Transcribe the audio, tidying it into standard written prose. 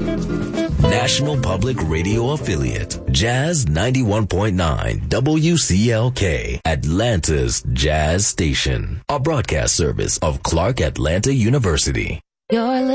National Public Radio affiliate, Jazz 91.9 WCLK, Atlanta's Jazz Station, a broadcast service of Clark Atlanta University.